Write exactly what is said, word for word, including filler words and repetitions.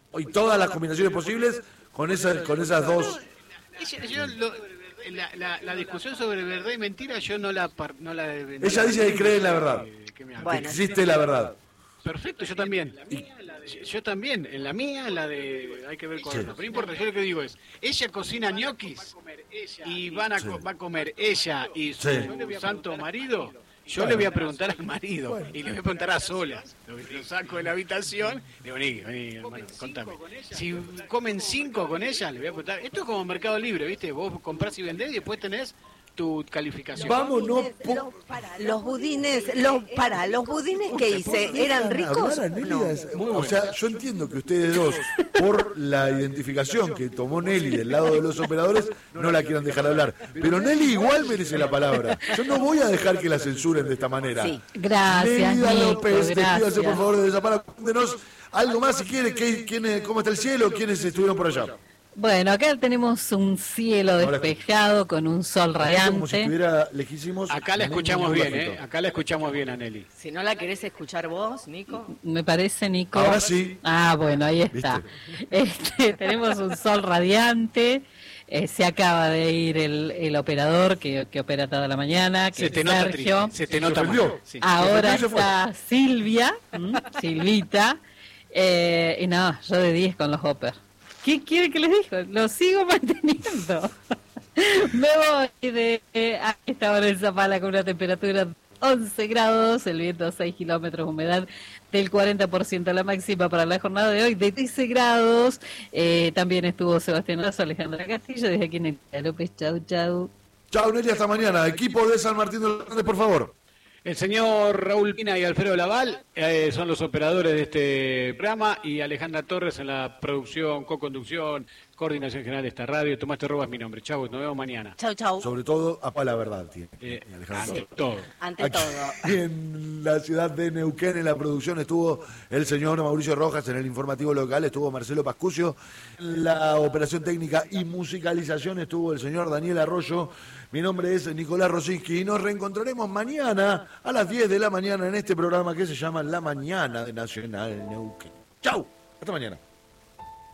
y todas las combinaciones posibles con esas, con esas dos. Ella, yo lo, la, la, la discusión sobre verdad y mentira yo no la... No la ella dice que cree en la verdad, que, que, bueno, que existe la verdad. Perfecto, yo también. Yo también, en la mía, en la de... Hay que ver con sí. Pero no importa, yo lo que digo es, ella cocina ñoquis y van a, sí. va a comer ella y su sí. santo marido. Yo bueno. le voy a preguntar al marido bueno. y le voy a preguntar a solas. Lo, lo saco de la habitación y digo, vení, vení, hermano, contame. Si comen cinco con ella, le voy a preguntar. Esto es como Mercado Libre, ¿viste? Vos comprás y vendés y después tenés tu calificación. Vamos, no. Los, para, los budines, los para, los budines que hice, ¿eran ricos? No. Bueno. O sea, yo entiendo que ustedes dos, por la identificación que tomó Nelly del lado de los operadores, no la quieran dejar hablar. Pero Nelly igual merece la palabra. Yo no voy a dejar que la censuren de esta manera. Sí. Gracias, Nelly Nico, López, despídase por favor de esa palabra. Cuéntenos algo más si quiere, ¿qué, quién, cómo está el cielo, quiénes estuvieron por allá. Bueno, acá tenemos un cielo despejado con un sol radiante. Como si estuviera lejísimos. Acá la escuchamos bien, ¿eh? Acá la escuchamos bien a Nelly. Si no la querés escuchar vos, Nico. Me parece, Nico. Ahora sí. Ah, bueno, ahí está. Este, tenemos un sol radiante. Eh, se acaba de ir el, el operador que, que opera toda la mañana, que se te es nota Sergio. Triste. Se te nota mal. Sí. Ahora está Silvia, ¿m? Silvita. Eh, y no, yo de diez con los hoppers. ¿Qué quiere que les diga? Lo sigo manteniendo. Me voy de eh, a esta hora en Zapala con una temperatura de once grados, el viento a seis kilómetros, humedad del cuarenta por ciento la máxima para la jornada de hoy, de trece grados. Eh, también estuvo Sebastián Lazo, Alejandra Castillo, desde aquí en el López. Chau, chau. Chau, Nelly, hasta mañana. Equipo de San Martín de los Andes, por favor. El señor Raúl Pina y Alfredo Laval eh, son los operadores de este programa y Alejandra Torres en la producción, co-conducción, coordinación general de esta radio. Tomás Terroba es mi nombre. Chau, nos vemos mañana. Chau, chau. Sobre todo, a la verdad, tío. Eh, ante todo. Ante Aquí, todo. En la ciudad de Neuquén, en la producción, estuvo el señor Mauricio Rojas, en el informativo local estuvo Marcelo Pascucio, en la operación técnica y musicalización estuvo el señor Daniel Arroyo. Mi nombre es Nicolás Rosinski y nos reencontraremos mañana a las diez de la mañana en este programa que se llama La Mañana de Nacional Neuquén. ¡Chau! Hasta mañana.